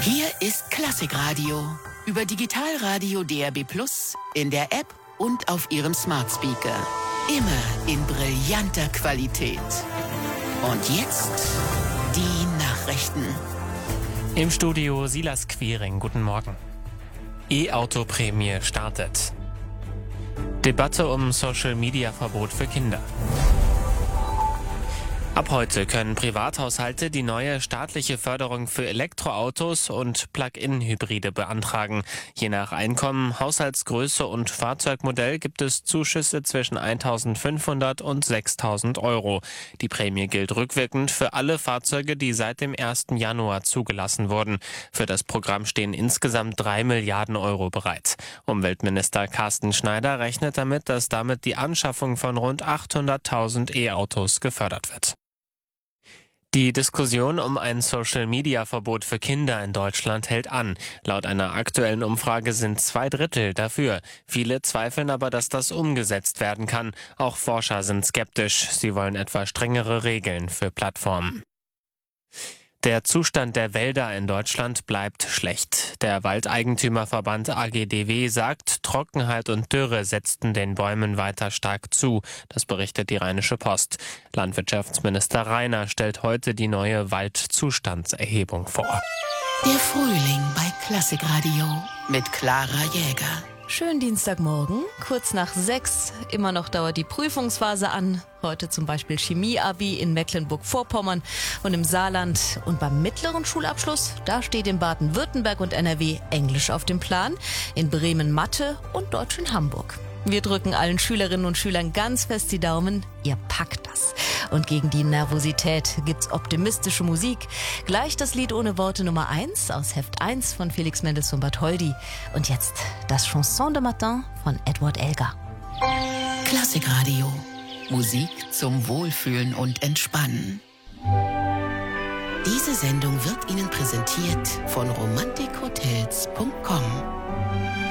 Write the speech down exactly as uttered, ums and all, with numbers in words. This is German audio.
Hier ist Klassikradio über Digitalradio D A B plus, in der App und auf Ihrem Smart Speaker. Immer in brillanter Qualität. Und jetzt die Nachrichten. Im Studio Silas Quiring. Guten Morgen. E-Auto-Prämie startet. Debatte um Social-Media-Verbot für Kinder. Ab heute können Privathaushalte die neue staatliche Förderung für Elektroautos und Plug-in-Hybride beantragen. Je nach Einkommen, Haushaltsgröße und Fahrzeugmodell gibt es Zuschüsse zwischen eintausendfünfhundert und sechstausend Euro. Die Prämie gilt rückwirkend für alle Fahrzeuge, die seit dem ersten Januar zugelassen wurden. Für das Programm stehen insgesamt drei Milliarden Euro bereit. Umweltminister Carsten Schneider rechnet damit, dass damit die Anschaffung von rund achthunderttausend E-Autos gefördert wird. Die Diskussion um ein Social-Media-Verbot für Kinder in Deutschland hält an. Laut einer aktuellen Umfrage sind zwei Drittel dafür. Viele zweifeln aber, dass das umgesetzt werden kann. Auch Forscher sind skeptisch. Sie wollen etwa strengere Regeln für Plattformen. Der Zustand der Wälder in Deutschland bleibt schlecht. Der Waldeigentümerverband A G D W sagt, Trockenheit und Dürre setzten den Bäumen weiter stark zu. Das berichtet die Rheinische Post. Landwirtschaftsminister Rainer stellt heute die neue Waldzustandserhebung vor. Der Frühling bei Klassikradio mit Clara Jäger. Schönen Dienstagmorgen, kurz nach sechs. Immer noch dauert die Prüfungsphase an. Heute zum Beispiel Chemie-Abi in Mecklenburg-Vorpommern und im Saarland. Und beim mittleren Schulabschluss, da steht in Baden-Württemberg und N R W Englisch auf dem Plan, in Bremen Mathe und Deutsch in Hamburg. Wir drücken allen Schülerinnen und Schülern ganz fest die Daumen. Ihr packt das. Und gegen die Nervosität gibt's optimistische Musik. Gleich das Lied ohne Worte Nummer eins aus Heft eins von Felix Mendelssohn Bartholdy. Und jetzt das Chanson de Matin von Edward Elgar. Klassikradio. Musik zum Wohlfühlen und Entspannen. Diese Sendung wird Ihnen präsentiert von romantik hotels punkt com.